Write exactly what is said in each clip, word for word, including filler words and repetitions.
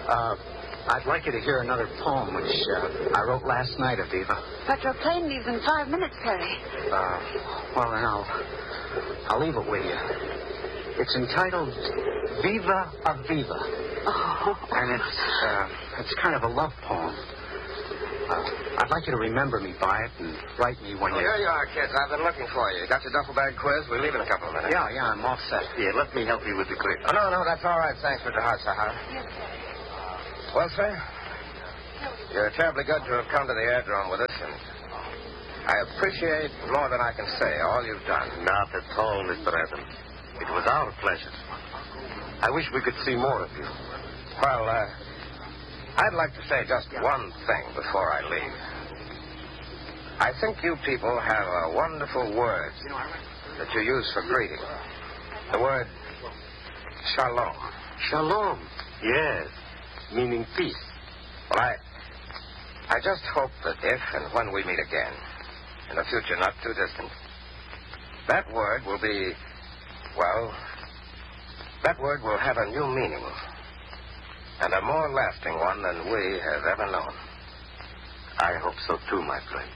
Uh, I'd like you to hear another poem which uh, I wrote last night, Aviva. But your plane leaves in five minutes, Terry. Uh, well, then I'll, I'll leave it with you. It's entitled Viva Aviva. Oh. And it's, uh, it's kind of a love poem. Uh, I'd like you to remember me by it and write me when Oh, you... here you are, kids. I've been looking for you. You got your duffel bag quiz? We leave in a couple of minutes. Yeah, yeah, I'm all set. Here, let me help you with the quiz. Oh, no, no, that's all right. Thanks, Mister Hart, Sahar. Well, sir, you're terribly good to have come to the aerodrome with us, and I appreciate more than I can say all you've done. Not at all, Mister Adams. It was our pleasure. I wish we could see more of you. Well, uh, I'd like to say just one thing before I leave. I think you people have a wonderful word that you use for greeting. The word shalom. Shalom. Yes, meaning peace. Well, I, I just hope that if and when we meet again, in a future not too distant, that word will be, well, that word will have a new meaning, and a more lasting one than we have ever known. I hope so too, my friend.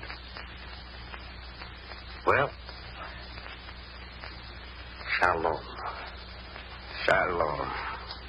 Well, shalom. Shalom.